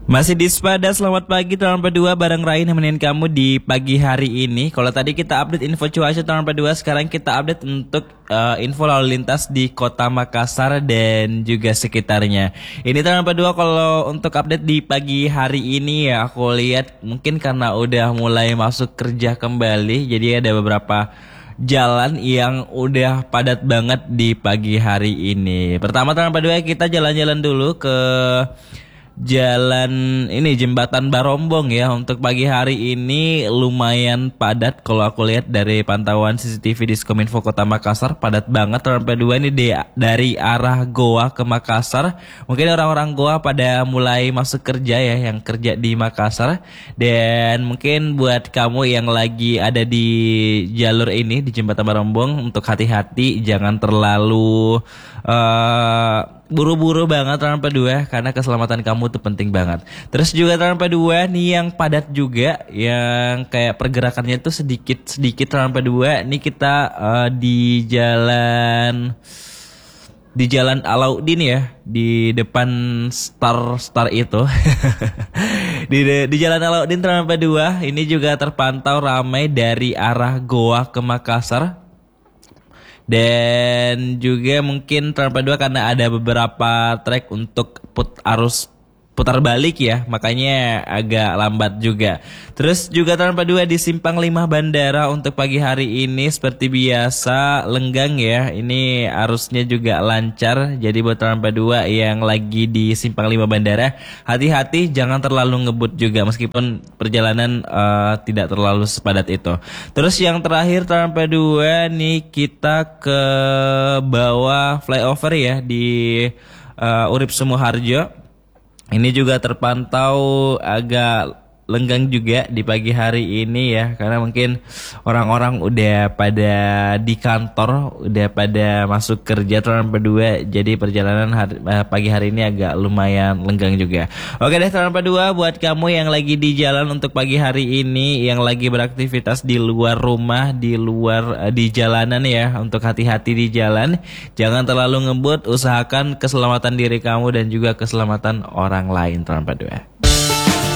Masih di Spada, selamat pagi tahun 42 bareng Rai nemenin kamu di pagi hari ini. Kalau tadi kita update info cuaca tahun 42, sekarang kita update untuk info lalu lintas di kota Makassar dan juga sekitarnya. Ini tahun 42 kalau untuk update di pagi hari ini ya aku lihat mungkin karena udah mulai masuk kerja kembali, jadi ada beberapa jalan yang udah padat banget di pagi hari ini. Pertama tahun 42 kita jalan-jalan dulu ke jalan ini Jembatan Barombong ya. Untuk pagi hari ini lumayan padat kalau aku lihat dari pantauan CCTV di Kominfo Kota Makassar, padat banget. Sampai dua ini dari arah Goa ke Makassar. Mungkin orang-orang Goa pada mulai masuk kerja ya, yang kerja di Makassar. Dan mungkin buat kamu yang lagi ada di jalur ini di Jembatan Barombong, untuk hati-hati, jangan terlalu buru-buru banget tahun 42 karena keselamatan kamu tuh penting banget. Terus juga tahun 42 nih yang padat juga, yang kayak pergerakannya tuh sedikit tahun 42. Nih kita di jalan Alauddin ya, di depan Star itu. di jalan Alauddin tahun 42 ini juga terpantau ramai dari arah Goa ke Makassar. Dan juga mungkin tanpa dua karena ada beberapa trek untuk arus putar balik ya, makanya agak lambat juga. Terus juga tanpa dua di Simpang 5 Bandara untuk pagi hari ini seperti biasa lenggang ya. Ini arusnya juga lancar. Jadi buat tanpa dua yang lagi di Simpang 5 Bandara, hati-hati jangan terlalu ngebut juga meskipun perjalanan tidak terlalu sepadat itu. Terus yang terakhir tanpa dua nih kita ke bawah flyover ya di Urip Sumoharjo. Ini juga terpantau agak lenggang juga di pagi hari ini ya, karena mungkin orang-orang udah pada di kantor, udah pada masuk kerja tahun berdua, jadi perjalanan pagi hari ini agak lumayan lenggang juga. Oke deh tahun berdua buat kamu yang lagi di jalan untuk pagi hari ini, yang lagi beraktivitas di luar rumah, di luar di jalanan ya, untuk hati-hati di jalan, jangan terlalu ngebut, usahakan keselamatan diri kamu dan juga keselamatan orang lain tahun berdua.